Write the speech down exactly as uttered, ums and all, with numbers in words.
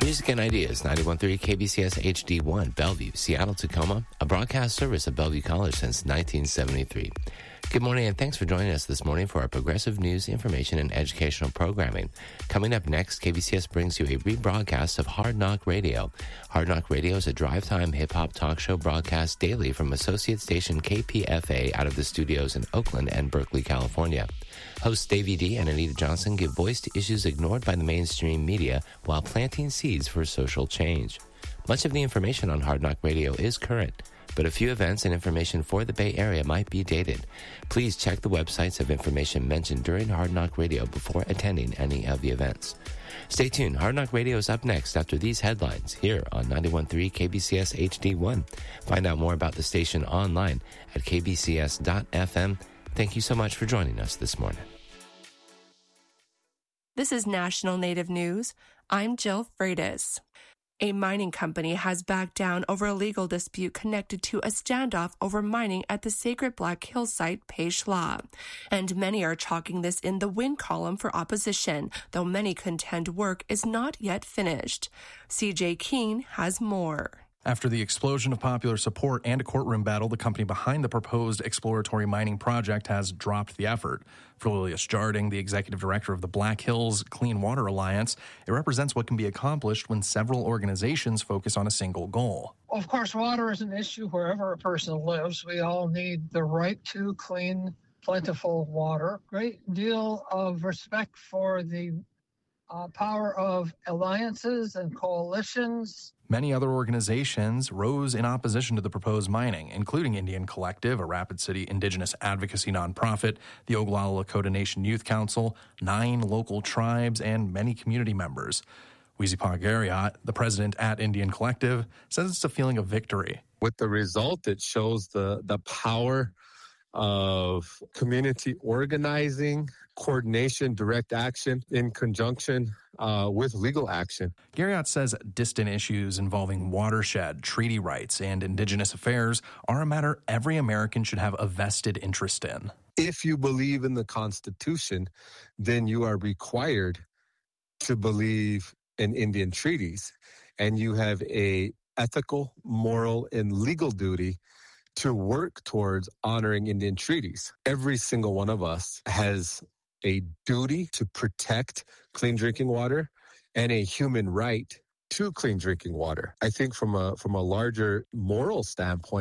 Music and Ideas, ninety-one point three K B C S H D one, Bellevue, Seattle, Tacoma, a broadcast service of Bellevue College since nineteen seventy-three. Good morning, and thanks for joining us this morning for our progressive news, information, and educational programming. Coming up next, K B C S brings you a rebroadcast of Hard Knock Radio. Hard Knock Radio is a drive-time hip-hop talk show broadcast daily from associate station K P F A out of the studios in Oakland and Berkeley, California. Hosts Davey D and Anita Johnson give voice to issues ignored by the mainstream media while planting seeds for social change. Much of the information on Hard Knock Radio is current, but a few events and information for the Bay Area might be dated. Please check the websites of information mentioned during Hard Knock Radio before attending any of the events. Stay tuned. Hard Knock Radio is up next after these headlines here on ninety-one point three K B C S H D one. Find out more about the station online at k b c s dot f m. Thank you so much for joining us this morning. This is National Native News. I'm Jill Freitas. A mining company has backed down over a legal dispute connected to a standoff over mining at the sacred Black Hills site, Peshla. And many are chalking this in the win column for opposition, though many contend work is not yet finished. C J Keene has more. After the explosion of popular support and a courtroom battle, the company behind the proposed exploratory mining project has dropped the effort. For Lilius Jarding, the executive director of the Black Hills Clean Water Alliance, it represents what can be accomplished when several organizations focus on a single goal. Of course, water is an issue wherever a person lives. We all need the right to clean, plentiful water. Great deal of respect for the uh, power of alliances and coalitions. Many other organizations rose in opposition to the proposed mining, including Indian Collective, a Rapid City indigenous advocacy nonprofit, the Oglala Lakota Nation Youth Council, nine local tribes, and many community members. Weezipa Gariot, the president at Indian Collective, says it's a feeling of victory. With the result, it shows the, the power of community organizing, coordination, direct action in conjunction uh, with legal action. Gariot says distant issues involving watershed, treaty rights, and indigenous affairs are a matter every American should have a vested interest in. If you believe in the Constitution, then you are required to believe in Indian treaties, and you have a ethical, moral, and legal duty to work towards honoring Indian treaties. Every single one of us has a duty to protect clean drinking water and a human right to clean drinking water. I think from a from a larger moral standpoint,